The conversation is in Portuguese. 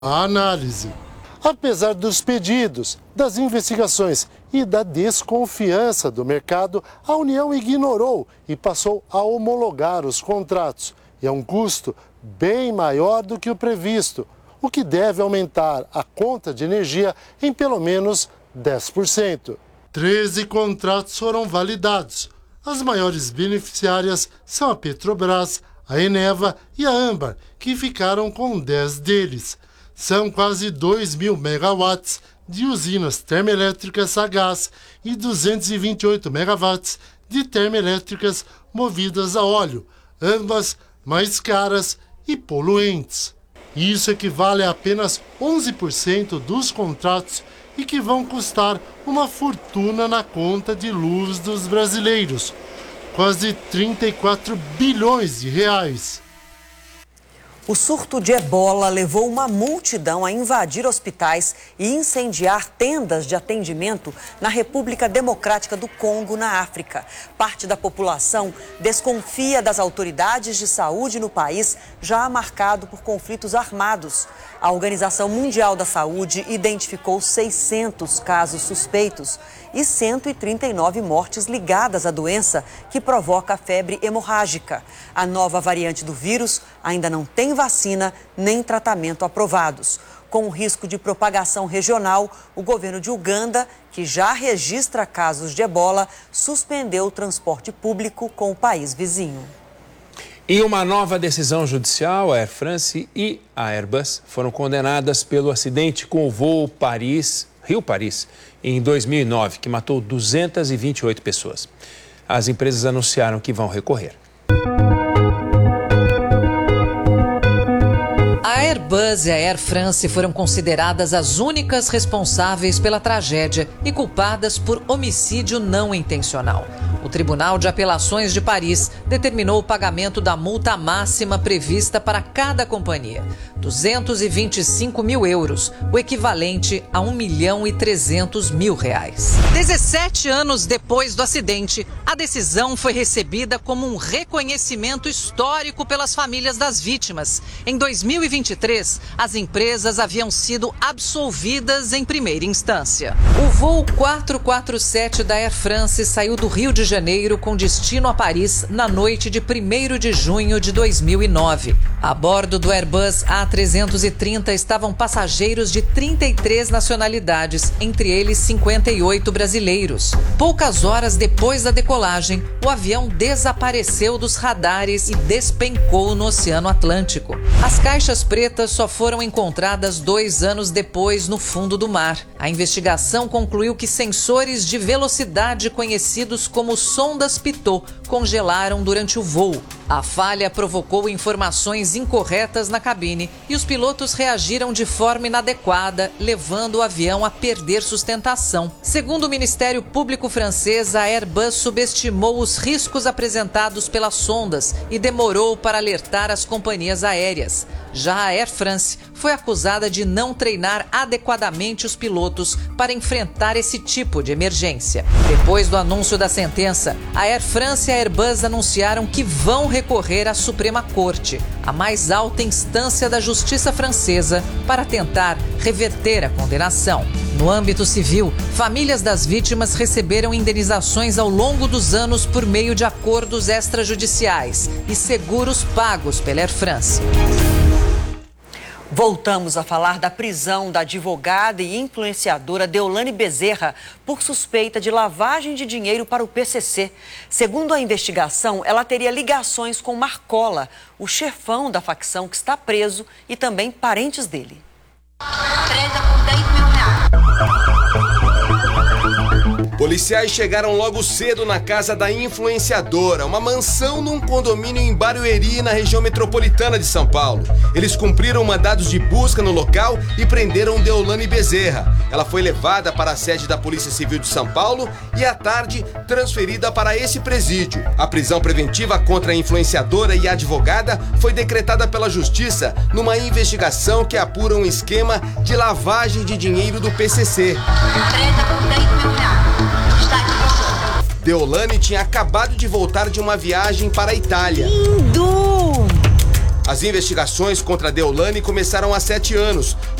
a análise. Apesar dos pedidos, das investigações e da desconfiança do mercado, a União ignorou e passou a homologar os contratos. E é um custo bem maior do que o previsto, o que deve aumentar a conta de energia em pelo menos 10%. 13 contratos foram validados. As maiores beneficiárias são a Petrobras, a Eneva e a Âmbar, que ficaram com 10 deles. São quase 2.000 megawatts de usinas termoelétricas a gás e 228 megawatts de termoelétricas movidas a óleo, ambas mais caras e poluentes. Isso equivale a apenas 11% dos contratos e que vão custar uma fortuna na conta de luz dos brasileiros, quase 34 bilhões de reais. O surto de ebola levou uma multidão a invadir hospitais e incendiar tendas de atendimento na República Democrática do Congo, na África. Parte da população desconfia das autoridades de saúde no país, já marcado por conflitos armados. A Organização Mundial da Saúde identificou 600 casos suspeitos e 139 mortes ligadas à doença que provoca a febre hemorrágica. A nova variante do vírus ainda não tem vacina nem tratamento aprovados. Com o risco de propagação regional, o governo de Uganda, que já registra casos de ebola, suspendeu o transporte público com o país vizinho. Em uma nova decisão judicial, a Air France e a Airbus foram condenadas pelo acidente com o voo Rio-Paris, em 2009, que matou 228 pessoas. As empresas anunciaram que vão recorrer. A Airbus e a Air France foram consideradas as únicas responsáveis pela tragédia e culpadas por homicídio não intencional. O Tribunal de Apelações de Paris determinou o pagamento da multa máxima prevista para cada companhia, 225 mil euros, o equivalente a R$1.300.000. 17 anos depois do acidente, a decisão foi recebida como um reconhecimento histórico pelas famílias das vítimas. Em 2023, as empresas haviam sido absolvidas em primeira instância. O voo 447 da Air France saiu do Rio de Janeiro com destino a Paris na noite de 1º de junho de 2009. A bordo do Airbus A330 estavam passageiros de 33 nacionalidades, entre eles 58 brasileiros. Poucas horas depois da decolagem, o avião desapareceu dos radares e despencou no Oceano Atlântico. As caixas pretas só foram encontradas 2 anos depois no fundo do mar. A investigação concluiu que sensores de velocidade conhecidos como sondas Pitot congelaram durante o voo. A falha provocou informações incorretas na cabine e os pilotos reagiram de forma inadequada, levando o avião a perder sustentação. Segundo o Ministério Público francês, a Airbus subestimou os riscos apresentados pelas sondas e demorou para alertar as companhias aéreas. Já a Air France foi acusada de não treinar adequadamente os pilotos para enfrentar esse tipo de emergência. Depois do anúncio da sentença, a Air France e a Airbus anunciaram que vão recorrer à Suprema Corte, a mais alta instância da justiça francesa, para tentar reverter a condenação. No âmbito civil, famílias das vítimas receberam indenizações ao longo dos anos por meio de acordos extrajudiciais e seguros pagos pela Air France. Voltamos a falar da prisão da advogada e influenciadora Deolane Bezerra por suspeita de lavagem de dinheiro para o PCC. Segundo a investigação, ela teria ligações com Marcola, o chefão da facção que está preso, e também parentes dele. Presa por 10 mil reais. Policiais chegaram logo cedo na casa da influenciadora, uma mansão num condomínio em Barueri, na região metropolitana de São Paulo. Eles cumpriram mandados de busca no local e prenderam Deolane Bezerra. Ela foi levada para a sede da Polícia Civil de São Paulo e, à tarde, transferida para esse presídio. A prisão preventiva contra a influenciadora e a advogada foi decretada pela Justiça numa investigação que apura um esquema de lavagem de dinheiro do PCC. Presa por 10 mil reais. Deolane tinha acabado de voltar de uma viagem para a Itália. Lindo! As investigações contra Deolane começaram há 7 anos,